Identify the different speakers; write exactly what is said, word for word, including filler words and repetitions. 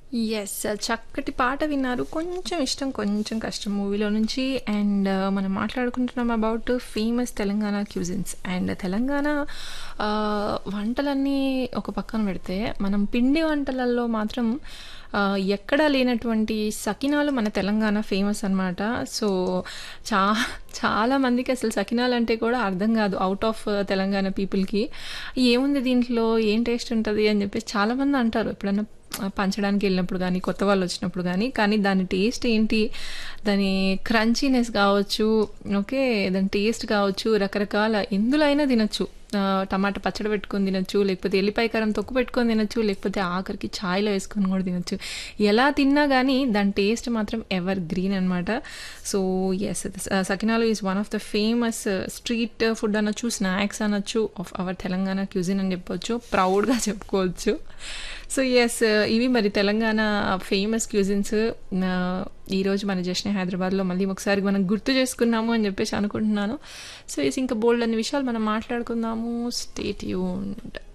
Speaker 1: Yes. చక్కటి పాట విన్నారు. కొంచెం ఇష్టం, కొంచెం కష్టం మూవీలో నుంచి. అండ్ మనం మాట్లాడుకుంటున్నాం about famous Telangana cuisines. And Telangana ఆహ్, వంటలన్నీ ఒక పక్కన పెడితే, మనం పిండి వంటలల్లో మాత్రం ఆహ్, ఎక్కడా లేనటువంటి సకినాలు మన తెలంగాణ ఫేమస్ అనమాట. సో, చా చాలా మందికి అసలు సకినాలంటే కూడా అర్థం కాదు ఔట్ ఆఫ్ తెలంగాణ పీపుల్‌కి. ఏముంది దీంట్లో? ఏం టేస్ట్ ఉంటది? అని చెప్పేసి చాలామంది అంటారు. ఎప్పుడన్నా పంచడానికి వెళ్ళినప్పుడు కానీ, కొత్త వాళ్ళు వచ్చినప్పుడు కానీ. కానీ దాని టేస్ట్ ఏంటి, దాని క్రంచీనెస్ కావచ్చు, ఓకే, దాని టేస్ట్ కావచ్చు, రకరకాల ఎందులో అయినా తినొచ్చు. ఆ, టమాటా పచ్చడి పెట్టుకొని తినొచ్చు, లేకపోతే ఎల్లిపాయ కారం తొక్కు పెట్టుకొని తినొచ్చు, లేకపోతే ఆఖరికి ఛాయ్లో వేసుకొని కూడా తినొచ్చు. ఎలా తిన్నా కానీ దాని టేస్ట్ మాత్రం ఎవర్ గ్రీన్ అనమాట. So yes, sakinalu is one of the famous street food అనొచ్చు, స్నాక్స్ అనొచ్చు ఆఫ్ అవర్ తెలంగాణ క్యూజిన్ అని చెప్పొచ్చు, ప్రౌడ్గా చెప్పుకోవచ్చు. సో ఎస్, ఇవి మరి తెలంగాణ ఫేమస్ క్యూజిన్స్. ఈరోజు మన జశ్నే హైదరాబాద్లో మళ్ళీ ఒకసారి మనం గుర్తు చేసుకున్నాము అని చెప్పేసి అనుకుంటున్నాను. సో ఎస్, ఇంకా బోల్డ్ అన్ని విషయాలు మనం మాట్లాడుకుందాము. Stay tuned.